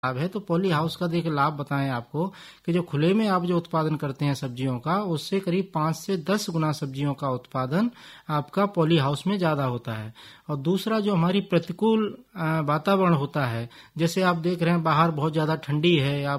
लाभ है। तो पॉली हाउस का देखिए लाभ बताएं आपको कि जो खुले में आप जो उत्पादन करते हैं सब्जियों का, उससे करीब 5 से 10 गुना सब्जियों का उत्पादन आपका पॉली हाउस में ज्यादा होता है। और दूसरा जो हमारी प्रतिकूल वातावरण होता है, जैसे आप देख रहे हैं बाहर बहुत ज्यादा ठंडी है, आप